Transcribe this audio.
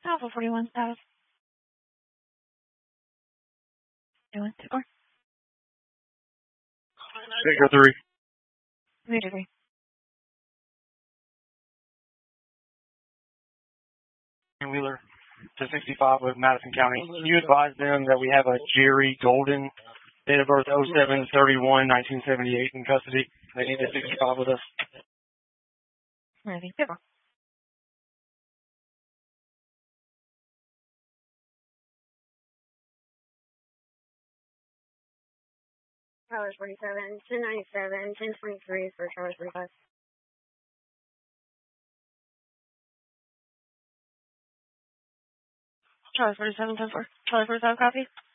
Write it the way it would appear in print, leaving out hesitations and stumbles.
Alpha 41 status. Doing 2-4. Victor 3. Victor 3. Wheeler to 65 with Madison County. You advised them that we have a Jerry Golden, date of birth 07/31/1978 in custody. They need a 65 with us. Ready. 2-4. Charlie 47, 1097, 1023 for Charlie 45. Charlie 47, 10-4. Charlie 45, copy.